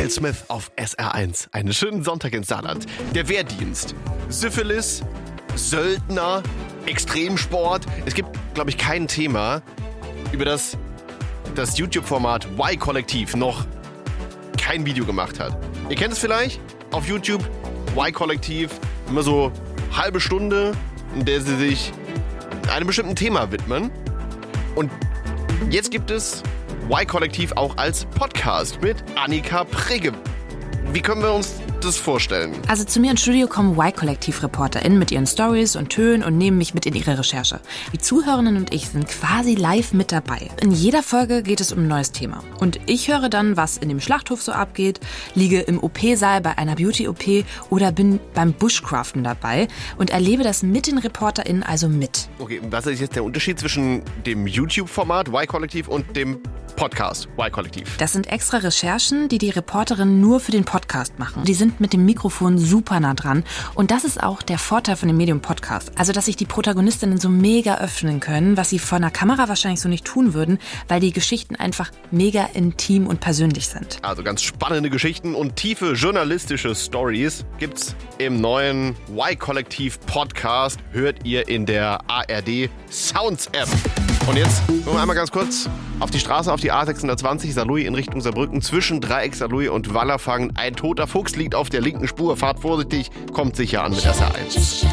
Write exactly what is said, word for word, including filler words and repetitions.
Will Smith auf S R eins. Einen schönen Sonntag ins Saarland. Der Wehrdienst. Syphilis, Söldner, Extremsport. Es gibt, glaube ich, kein Thema, über das das YouTube-Format Y-Kollektiv noch kein Video gemacht hat. Ihr kennt es vielleicht auf YouTube, Y-Kollektiv, immer so halbe Stunde, in der sie sich einem bestimmten Thema widmen. Und jetzt gibt es Y-Kollektiv auch als Podcast mit Annika Prigge. Wie können wir uns das vorstellen? Also zu mir ins Studio kommen Y-Kollektiv-ReporterInnen mit ihren Stories und Tönen und nehmen mich mit in ihre Recherche. Die Zuhörerinnen und ich sind quasi live mit dabei. In jeder Folge geht es um ein neues Thema. Und ich höre dann, was in dem Schlachthof so abgeht, liege im O P-Saal bei einer Beauty-O P oder bin beim Bushcraften dabei und erlebe das mit den ReporterInnen also mit. Okay, was ist jetzt der Unterschied zwischen dem YouTube-Format Y-Kollektiv und dem Podcast Y-Kollektiv? Das sind extra Recherchen, die die Reporterinnen nur für den Podcast machen. Die sind mit dem Mikrofon super nah dran. Und das ist auch der Vorteil von dem Medium Podcast. Also, dass sich die Protagonistinnen so mega öffnen können, was sie vor einer Kamera wahrscheinlich so nicht tun würden, weil die Geschichten einfach mega intim und persönlich sind. Also ganz spannende Geschichten und tiefe journalistische Stories gibt's im neuen Y-Kollektiv Podcast. Hört ihr in der A R D Sounds App. Und jetzt gucken wir einmal ganz kurz auf die Straße, auf die A sechshundertzwanzig, Saarlouis in Richtung Saarbrücken. Zwischen Dreieck Saarlouis und Wallerfangen. Ein toter Fuchs liegt auf der linken Spur. Fahrt vorsichtig, kommt sicher an mit S R eins.